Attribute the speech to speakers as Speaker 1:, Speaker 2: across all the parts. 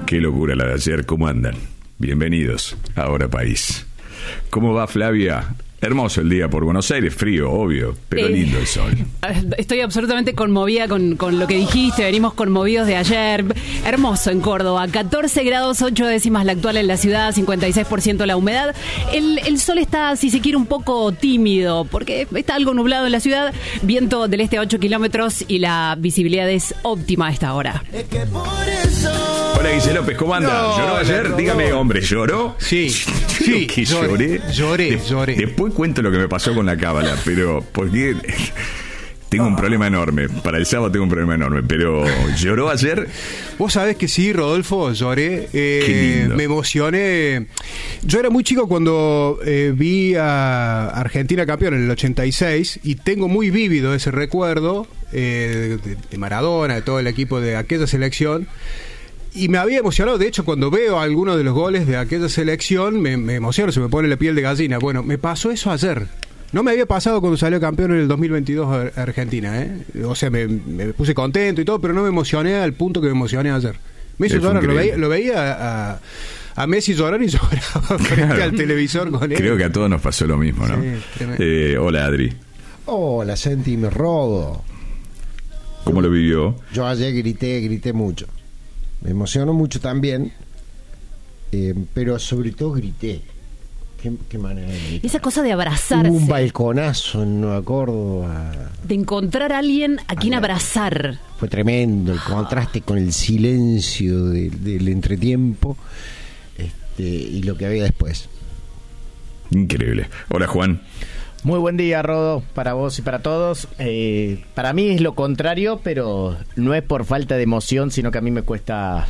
Speaker 1: Qué locura la de ayer, ¿cómo andan? Bienvenidos a Ahora País. ¿Cómo va, Flavia? Hermoso el día por Buenos Aires, frío, obvio, pero lindo el sol.
Speaker 2: Estoy absolutamente conmovida con lo que dijiste, venimos conmovidos de ayer. Hermoso en Córdoba, 14 grados 8 décimas la actual en la ciudad, 56% la humedad. El sol está, si se quiere, un poco tímido, porque está algo nublado en la ciudad, viento del este a 8 kilómetros y la visibilidad es óptima a esta hora.
Speaker 1: Hola, Guille López, ¿cómo anda?
Speaker 3: No,
Speaker 1: ¿Lloró ayer?
Speaker 3: no.
Speaker 1: Dígame, hombre, ¿lloró?
Speaker 3: Sí,
Speaker 1: Que lloré.
Speaker 3: Lloré.
Speaker 1: Después cuento lo que me pasó con la cábala, pero porque tengo un problema enorme. Para el sábado tengo un problema enorme, pero ¿lloró ayer?
Speaker 3: Vos sabés que sí, Rodolfo, lloré.
Speaker 1: Qué lindo.
Speaker 3: Me emocioné. Yo era muy chico cuando vi a Argentina campeón en el 86 y tengo muy vívido ese recuerdo de Maradona, de todo el equipo de aquella selección. Y me había emocionado, de hecho, cuando veo algunos de los goles de aquella selección, me emociono, se me pone la piel de gallina. Bueno, me pasó eso ayer. No me había pasado cuando salió campeón en el 2022 Argentina, ¿eh? O sea, me puse contento y todo, pero no me emocioné al punto que me emocioné ayer. Me hizo llorar, lo veía a Messi llorar y lloraba frente al televisor con él.
Speaker 1: Creo que a todos nos pasó lo mismo, ¿no?
Speaker 3: Sí,
Speaker 1: hola, Adri.
Speaker 4: Hola, Santi, me robo.
Speaker 1: ¿Cómo lo vivió?
Speaker 4: Yo ayer grité mucho. Me emocionó mucho también, pero sobre todo grité. ¿Qué manera de gritar?
Speaker 2: Esa cosa de abrazarse.
Speaker 4: Hubo un balconazo en Nueva Córdoba.
Speaker 2: De encontrar a alguien a quien abrazar.
Speaker 4: Fue tremendo el contraste con el silencio del entretiempo y lo que había después.
Speaker 1: Increíble. Hola, Juan.
Speaker 5: Muy buen día, Rodo, para vos y para todos. Para mí es lo contrario, pero no es por falta de emoción, sino que a mí me cuesta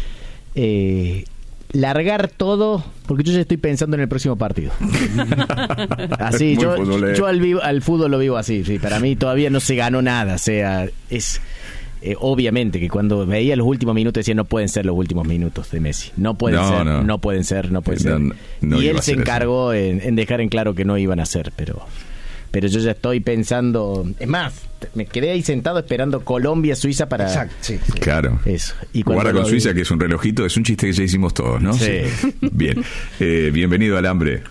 Speaker 5: largar todo, porque yo ya estoy pensando en el próximo partido. Así, yo al fútbol lo vivo así. Sí, para mí todavía no se ganó nada. O sea, es obviamente que cuando veía los últimos minutos decía no pueden ser los últimos minutos de Messi. No pueden ser. Y él se encargó en dejar en claro que no iban a ser, pero yo ya estoy pensando. Es más, me quedé ahí sentado esperando Colombia-Suiza para.
Speaker 4: Exacto, sí.
Speaker 1: Claro.
Speaker 5: Eso. Y
Speaker 1: guarda con Suiza, que es un relojito, es un chiste que ya hicimos todos, ¿no?
Speaker 5: Sí.
Speaker 1: Bien. Bienvenido al hambre.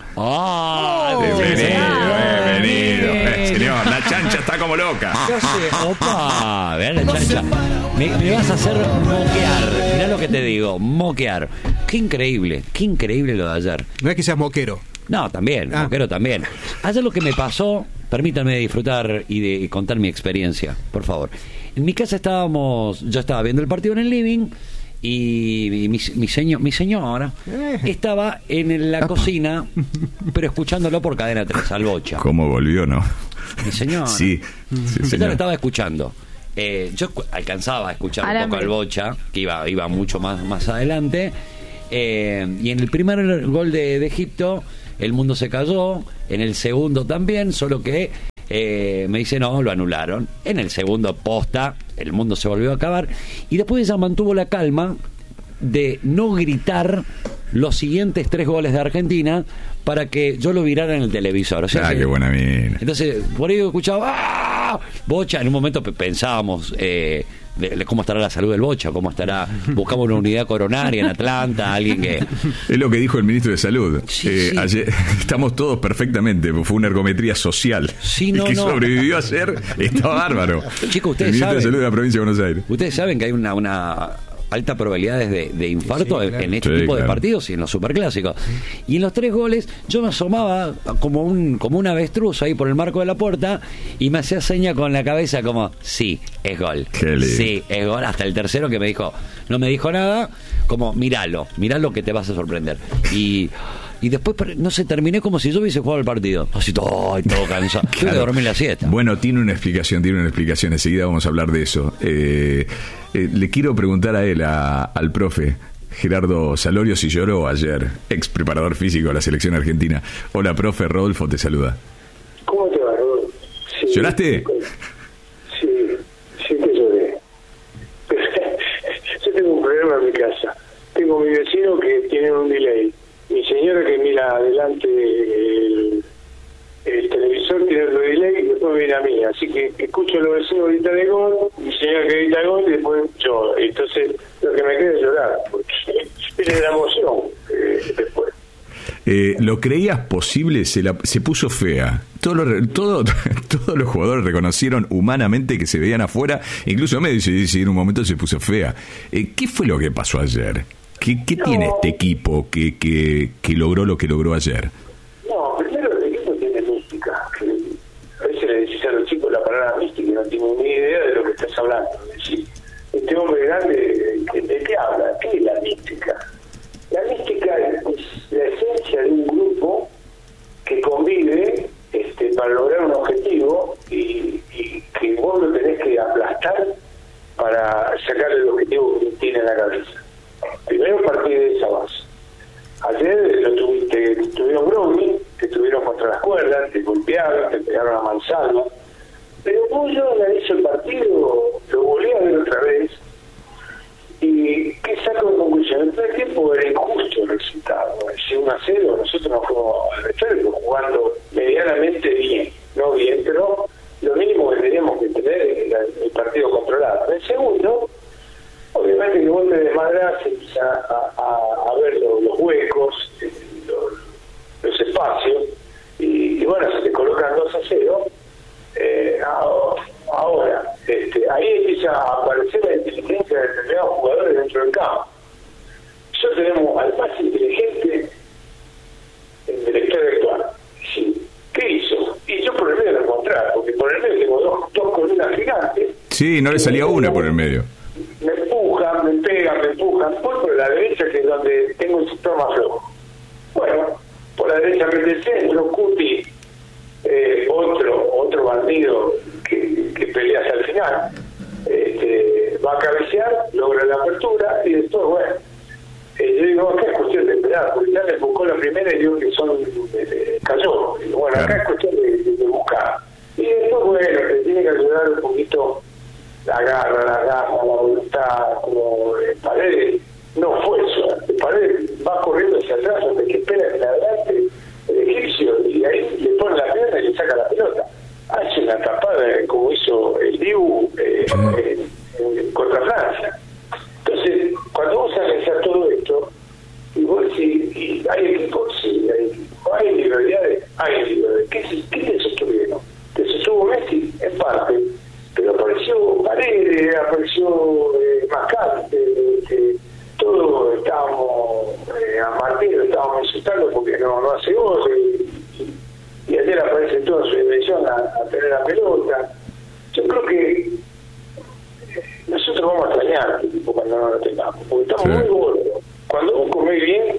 Speaker 1: Bienvenido. Señor, la chancha está como loca.
Speaker 6: Opa, vean la chancha. Me vas a hacer moquear. Mirá lo que te digo, moquear. Qué increíble lo de ayer.
Speaker 3: No es que seas moquero.
Speaker 6: No, también, moquero también. Ayer lo que me pasó, permítanme disfrutar y de contar mi experiencia, por favor. En mi casa yo estaba viendo el partido en el living y mi señora estaba en la cocina, pero escuchándolo por Cadena 3, al Bocha.
Speaker 1: ¿Cómo volvió, no?
Speaker 6: Mi señora.
Speaker 1: Sí,
Speaker 6: yo lo estaba escuchando. Yo alcanzaba a escuchar un poco al Bocha, que iba mucho más adelante. Y en el primer gol de Egipto el mundo se cayó, en el segundo también, solo que me dice no, lo anularon. En el segundo posta el mundo se volvió a acabar y después ella mantuvo la calma de no gritar los siguientes 3 goles de Argentina para que yo lo virara en el televisor. O sea
Speaker 1: qué buena mina.
Speaker 6: Entonces por ahí escuchaba Bocha. En un momento pensábamos de cómo estará la salud del Bocha, cómo estará, buscamos una unidad coronaria en Atlanta, alguien que...
Speaker 1: Es lo que dijo el ministro de Salud.
Speaker 6: Sí.
Speaker 1: Ayer estamos todos perfectamente, fue una ergometría social.
Speaker 6: Sí,
Speaker 1: el que sobrevivió ayer está bárbaro.
Speaker 6: Chicos, ustedes
Speaker 1: el ministro
Speaker 6: saben,
Speaker 1: de Salud de la provincia de Buenos Aires.
Speaker 6: Ustedes saben que hay una alta probabilidades de infarto en este tipo de partidos y en los superclásicos. Y en los 3 goles yo me asomaba como un avestruz ahí por el marco de la puerta y me hacía seña con la cabeza como sí, es gol. Sí, es gol. Hasta el tercero que no me dijo nada, como miralo que te vas a sorprender. Y después, no sé, terminé como si yo hubiese jugado el partido. Así todo cansado. Tuve que dormir la siesta.
Speaker 1: Bueno, tiene una explicación. Enseguida vamos a hablar de eso. Le quiero preguntar a él, al profe Gerardo Salorio, si lloró ayer, ex preparador físico de la selección argentina. Hola, profe, Rodolfo te saluda.
Speaker 7: ¿Cómo te va, Rodolfo? Sí,
Speaker 1: ¿lloraste?
Speaker 7: Sí que lloré. Yo tengo un problema en mi casa. Tengo mi vecino que tiene un delay. Mi señora que mira adelante el televisor tiene otro delay y después viene a mí. Así que escucho a los vecinos gritar de gol, mi señora que grita gol y después yo. Entonces lo que me queda es llorar. Porque tiene la emoción después.
Speaker 1: ¿Lo creías posible? Se puso fea. Todos los jugadores reconocieron humanamente que se veían afuera. Incluso me dice en un momento se puso fea. ¿Qué fue lo que pasó ayer? ¿Qué tiene este equipo que logró lo que logró ayer?
Speaker 7: No, primero el equipo tiene mística. A veces le decís a los chicos la palabra mística y no tienen ni idea de lo que estás hablando. Es decir, este hombre grande, ¿de qué habla? ¿Qué es la mística? La mística es la esencia de un grupo que convive para lograr un objetivo y que vos lo tenés que aplastar para sacar el objetivo que tiene en la cabeza. Primero partir de esa base. Ayer tuvieron Brownie, que estuvieron contra las cuerdas, te golpearon, te pegaron a mansalva, pero vos yo analizo el partido, lo volví a ver otra vez, y ¿qué saco de conclusión? En todo el tiempo era injusto el resultado. Si 1-0, nosotros nos fuimos al vestuario jugando medianamente bien, no bien, pero lo mínimo que teníamos que tener era el partido controlado. En el segundo, obviamente que vos te desmadrás, empiezas a ver los huecos, los espacios, y bueno, se te colocan 2-0. Ahora, ahí empieza a aparecer la inteligencia de determinados jugadores dentro del campo. Nosotros tenemos al más inteligente de la historia actual. Sí. ¿Qué hizo? Y yo por el medio lo encontraba, porque por el medio tengo dos columnas gigantes.
Speaker 1: Sí, no le salía una por el medio.
Speaker 7: Me empujan, me pegan, me empujan. Voy por la derecha, que es donde tengo un sector más flojo. Bueno, por la derecha mete el centro, Cuti, otro bandido que pelea hasta el final, va a cabecear, logra la apertura y después, bueno, yo digo, acá es cuestión de esperar, porque ya le buscó la primera y digo que cayó. Y bueno, acá es cuestión de buscar. Y después, bueno, te tiene que ayudar un poquito la garra, la voluntad, como Paredes. No fue eso, Paredes va corriendo hacia atrás hasta que espera que le adelante el egipcio y ahí le pone la pierna y le saca la pelota. Hace una tapada como hizo el Dibu contra Francia. Entonces, cuando vos analizás todo esto, y vos decís, ¿y hay equipos? Sí, hay equipos. ¿Hay individualidades? Hay individualidades. ¿Qué te sostuvieron? Te sostuvo Messi, en parte, pero apareció Paredes, apareció Mascate, todos estábamos a Martino, estábamos insultando porque no hace gol, y ayer aparece toda su dimensión a tener la pelota. Yo creo que nosotros vamos a extrañar al equipo cuando no lo tengamos, porque estamos muy gordos. Cuando vos comés bien,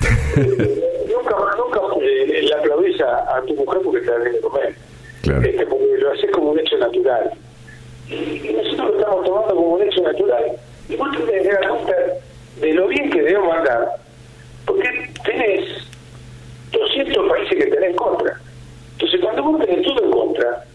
Speaker 7: nunca le aplaudís a tu mujer porque te da bien de comer,
Speaker 1: claro.
Speaker 7: Porque lo haces como un hecho natural. Y nosotros lo estamos tomando como un hecho natural. Y vos tenés que dar cuenta de lo bien que debemos andar, porque tenés 200 países que tenés en contra. Entonces, cuando vos tenés todo en contra,